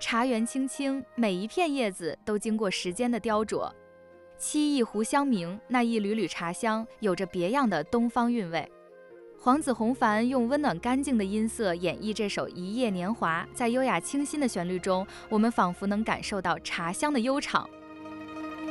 茶园青青，每一片叶子都经过时间的雕琢。沏一壶香茗，那一缕缕茶香有着别样的东方韵味。黄子弘凡用温暖干净的音色演绎这首《一夜年华》，在优雅清新的旋律中，我们仿佛能感受到茶香的悠长。